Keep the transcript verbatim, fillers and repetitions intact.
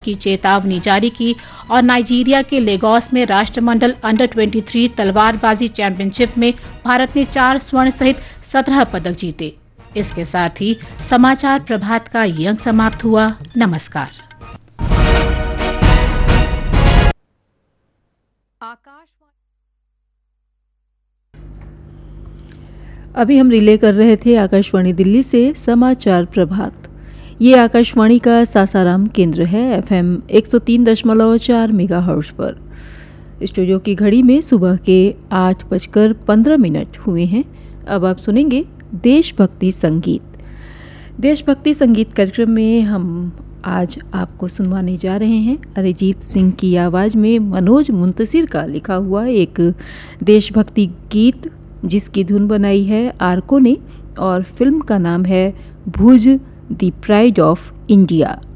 की चेतावनी जारी की और नाइजीरिया के लेगोस में राष्ट्रमंडल अंडर तेईस तलवारबाजी चैंपियनशिप में भारत ने चार स्वर्ण सहित सत्रह पदक जीते। इसके साथ ही समाचार प्रभात का ये अंक समाप्त हुआ। नमस्कार। अभी हम रिले कर रहे थे आकाशवाणी दिल्ली से समाचार प्रभात। ये आकाशवाणी का सासाराम केंद्र है, एफएम एक सौ तीन दशमलव चार मेगाहर्ट्ज पर। स्टूडियो की घड़ी में सुबह के आठ बजकर पंद्रह मिनट हुए हैं। अब आप सुनेंगे देशभक्ति संगीत। देशभक्ति संगीत कार्यक्रम में हम आज आपको सुनवाने जा रहे हैं अरिजीत सिंह की आवाज़ में मनोज मुंतसिर का लिखा हुआ एक देशभक्ति गीत, जिसकी धुन बनाई है आर्को ने और फिल्म का नाम है भुज द प्राइड ऑफ इंडिया।